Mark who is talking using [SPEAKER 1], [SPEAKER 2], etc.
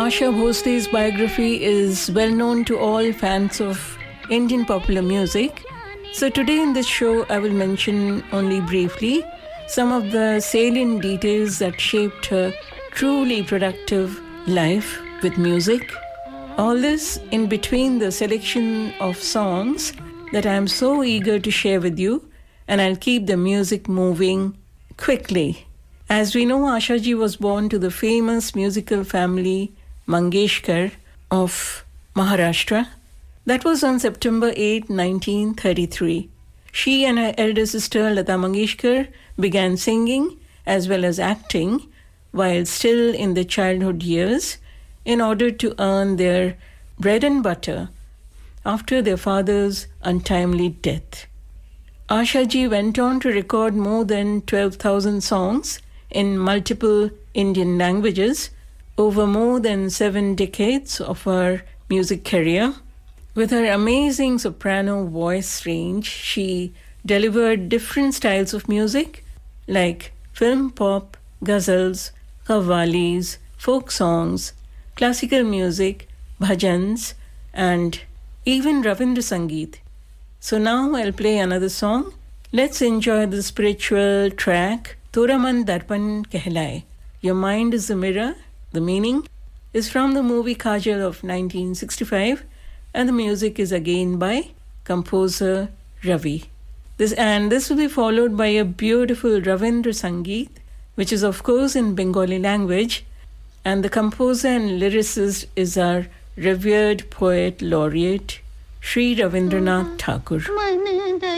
[SPEAKER 1] Asha Bhosle's biography is well known to all fans of Indian popular music. So today in this show, I will mention only briefly some of the salient details that shaped her truly productive life with music. All this in between the selection of songs that I am so eager to share with you, and I'll keep the music moving quickly. As we know, Asha ji was born to the famous musical family Mangeshkar of Maharashtra. That was on September 8, 1933. She and her elder sister Lata Mangeshkar began singing as well as acting while still in their childhood years in order to earn their bread and butter after their father's untimely death. Asha ji went on to record more than 12,000 songs in multiple Indian languages over more than 7 decades of her music career. With her amazing soprano voice range, she delivered different styles of music like film pop, ghazals, qawwalis, folk songs, classical music, bhajans, and even Ravindra Sangeet. So now I'll play another song. Let's enjoy the spiritual track, Tora Man Darpan Kehlaye. Your mind is the mirror. The meaning is from the movie Kajal of 1965, and the music is again by composer Ravi. This will be followed by a beautiful Ravindra Sangeet, which is of course in Bengali language, and the composer and lyricist is our revered poet laureate Sri Ravindranath Tagore.